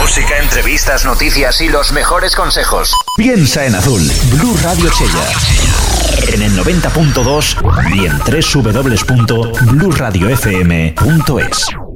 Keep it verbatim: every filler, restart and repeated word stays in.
música, entrevistas, noticias y los mejores consejos. Piensa en Azul. Blue Radio Chella. En el noventa punto dos y en doble u doble u doble u punto blue radio f m punto es.